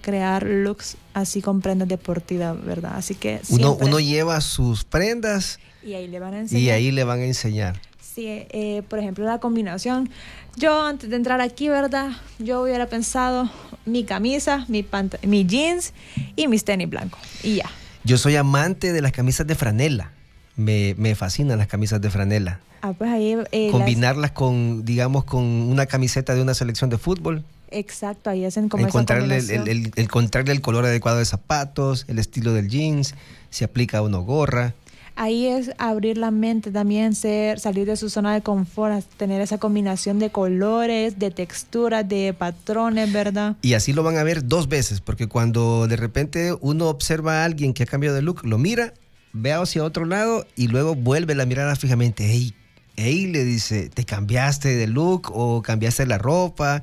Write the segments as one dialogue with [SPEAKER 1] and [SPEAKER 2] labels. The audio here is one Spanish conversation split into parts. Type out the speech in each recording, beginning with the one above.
[SPEAKER 1] crear looks así con prendas deportivas, ¿verdad? Así que
[SPEAKER 2] uno lleva sus prendas
[SPEAKER 1] y ahí le van a enseñar. Sí, por ejemplo, la combinación. Yo antes de entrar aquí, ¿verdad? Yo hubiera pensado mi camisa, mi jeans y mis tenis blancos. Y ya.
[SPEAKER 2] Yo soy amante de las camisas de franela. Me fascinan las camisas de franela.
[SPEAKER 1] Pues ahí...
[SPEAKER 2] combinarlas con, digamos, con una camiseta de una selección de fútbol.
[SPEAKER 1] Exacto, ahí hacen como
[SPEAKER 2] encontrarle
[SPEAKER 1] esa combinación.
[SPEAKER 2] Encontrarle el color adecuado de zapatos, el estilo del jeans, si aplica uno gorra.
[SPEAKER 1] Ahí es abrir la mente también, salir de su zona de confort, tener esa combinación de colores, de texturas, de patrones, ¿verdad?
[SPEAKER 2] Y así lo van a ver 2 veces, porque cuando de repente uno observa a alguien que ha cambiado de look, lo mira, ve hacia otro lado y luego vuelve la mirada fijamente. Hey, le dice, ¿te cambiaste de look o cambiaste la ropa?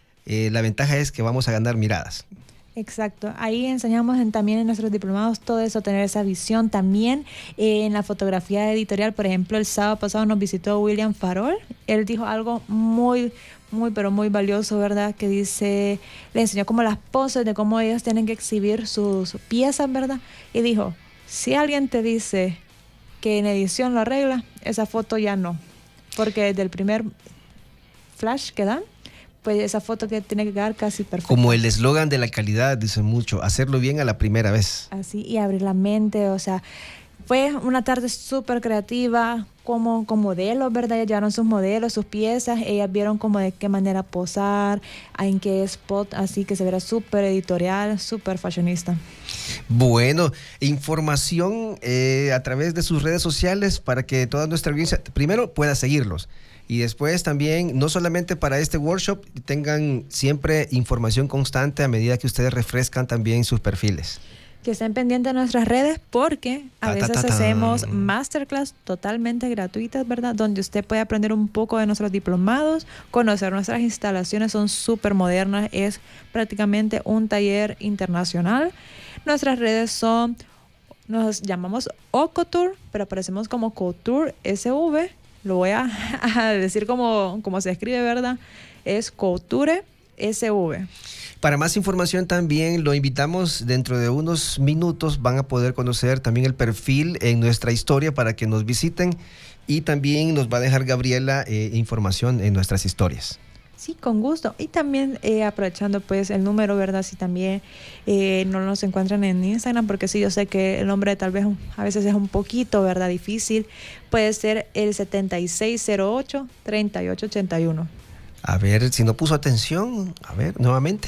[SPEAKER 2] La ventaja es que vamos a ganar miradas.
[SPEAKER 1] Exacto, ahí enseñamos también en nuestros diplomados todo eso, tener esa visión. También en la fotografía editorial, por ejemplo, el sábado pasado nos visitó William Farol. Él dijo algo muy valioso, ¿verdad? Que dice, le enseñó como las poses de cómo ellos tienen que exhibir sus piezas, ¿verdad? Y dijo, si alguien te dice que en edición lo arregla, esa foto ya no, porque desde el primer flash que dan, pues esa foto que tiene que quedar casi perfecta.
[SPEAKER 2] Como el eslogan de la calidad, dice mucho, hacerlo bien a la primera vez.
[SPEAKER 1] Así, y abrir la mente, o sea, fue una tarde súper creativa, como con modelos, ¿verdad? Ellas llevaron sus modelos, sus piezas, ellas vieron como de qué manera posar, en qué spot, así que se verá súper editorial, súper fashionista.
[SPEAKER 2] Bueno, información a través de sus redes sociales para que toda nuestra audiencia primero pueda seguirlos y después también, no solamente para este workshop, tengan siempre información constante a medida que ustedes refrescan también sus perfiles.
[SPEAKER 1] Que estén pendientes de nuestras redes porque a veces hacemos masterclass totalmente gratuitas, ¿verdad? Donde usted puede aprender un poco de nuestros diplomados, conocer nuestras instalaciones, son súper modernas, es prácticamente un taller internacional. Nuestras redes nos llamamos Ocotour, pero aparecemos como Couture SV. Lo voy a decir como se escribe, ¿verdad? Es Couture SV.
[SPEAKER 2] Para más información también lo invitamos, dentro de unos minutos van a poder conocer también el perfil en nuestra historia para que nos visiten y también nos va a dejar Gabriela información en nuestras historias.
[SPEAKER 1] Sí, con gusto. Y también aprovechando pues el número, ¿verdad? Si también no nos encuentran en Instagram, porque sí, yo sé que el nombre tal vez a veces es un poquito, ¿verdad? Difícil. Puede ser el 7608-3881.
[SPEAKER 2] A ver, si no puso atención, a ver, nuevamente.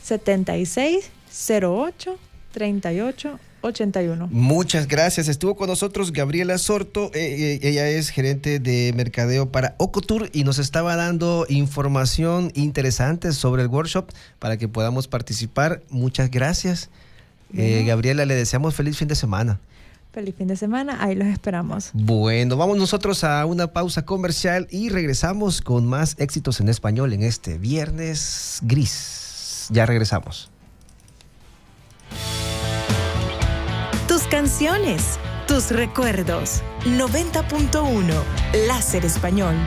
[SPEAKER 1] 7608-3881.
[SPEAKER 2] Muchas gracias. Estuvo con nosotros Gabriela Sorto. Ella es gerente de mercadeo para Ocotour y nos estaba dando información interesante sobre el workshop para que podamos participar. Muchas gracias. Gabriela, le deseamos feliz fin de semana.
[SPEAKER 1] Feliz fin de semana, ahí los esperamos.
[SPEAKER 2] Bueno, vamos nosotros a una pausa comercial y regresamos con más éxitos en español en este viernes gris. Ya regresamos.
[SPEAKER 3] Tus canciones, tus recuerdos. 90.1 Láser Español.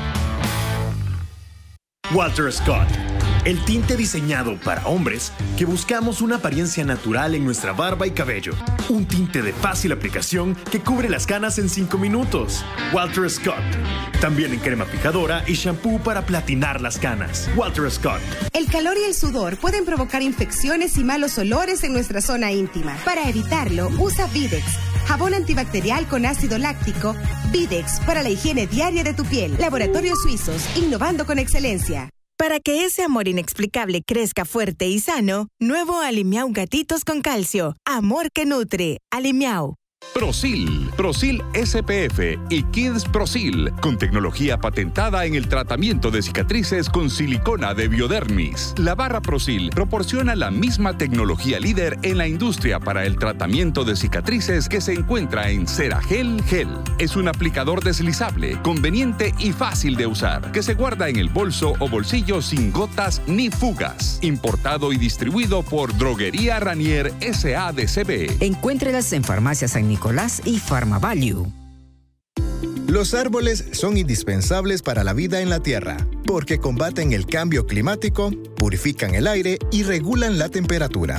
[SPEAKER 4] Walter Scott, el tinte diseñado para hombres que buscamos una apariencia natural en nuestra barba y cabello. Un tinte de fácil aplicación que cubre las canas en 5 minutos. Walter Scott. También en crema fijadora y shampoo para platinar las canas. Walter Scott.
[SPEAKER 5] El calor y el sudor pueden provocar infecciones y malos olores en nuestra zona íntima. Para evitarlo, usa Videx, jabón antibacterial con ácido láctico. Videx para la higiene diaria de tu piel. Laboratorios Suizos, innovando con excelencia.
[SPEAKER 3] Para que ese amor inexplicable crezca fuerte y sano, nuevo Alimiau Gatitos con Calcio. Amor que nutre. Alimiau.
[SPEAKER 6] Prosil SPF y Kids Prosil, con tecnología patentada en el tratamiento de cicatrices con silicona de Biodermis. La barra Prosil proporciona la misma tecnología líder en la industria para el tratamiento de cicatrices que se encuentra en Ceragel Gel. Es un aplicador deslizable, conveniente y fácil de usar, que se guarda en el bolso o bolsillo sin gotas ni fugas. Importado y distribuido por Droguería Ranier S.A.D.C.B.
[SPEAKER 7] Encuéntrelas en farmacias San Nicolás y PharmaValue.
[SPEAKER 8] Los árboles son indispensables para la vida en la Tierra, porque combaten el cambio climático, purifican el aire y regulan la temperatura.